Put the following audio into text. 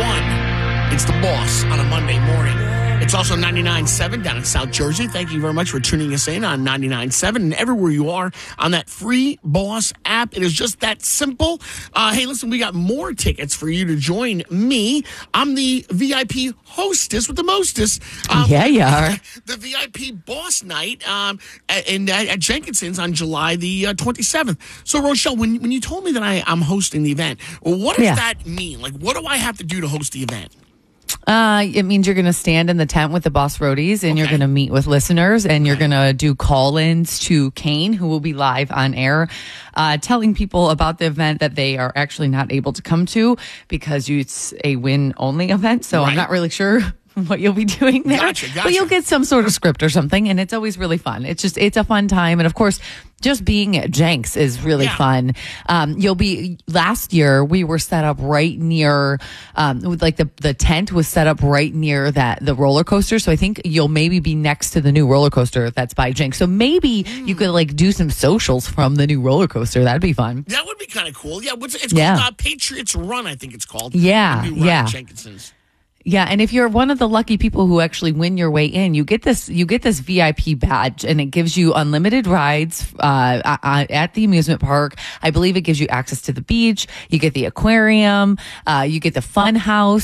It's The Boss on a Monday morning. It's also 99.7 down in South Jersey. Thank you very much for tuning us in on 99.7 and everywhere you are on that free Boss app. It is just that simple. Hey, listen, we got more tickets for you to join me. I'm the VIP hostess with the mostest. Yeah, you are. The VIP Boss Night at Jenkinson's on July the 27th. So, Rochelle, when you told me that I'm hosting the event, well, what does that mean? Like, what do I have to do to host the event? It means you're going to stand in the tent with the Boss Roadies, and you're going to meet with listeners, and you're going to do call-ins to Kane, who will be live on air, telling people about the event that they are actually not able to come to because it's a win-only event. So I'm not really sure what you'll be doing there. Gotcha. But you'll get some sort of script or something, and it's always really fun. It's a fun time. And of course, just being at Jenks is really fun. Last year we were set up right near, the tent was set up right near the roller coaster. So I think you'll maybe be next to the new roller coaster that's by Jenks. So maybe you could do some socials from the new roller coaster. That'd be fun. That would be kind of cool. Yeah. It's called Patriots Run, I think it's called. Yeah. The new run at Jenkinson's. Yeah, and if you're one of the lucky people who actually win your way in, you get this VIP badge, and it gives you unlimited rides at the amusement park. I believe it gives you access to the beach. You get the aquarium. You get the fun house.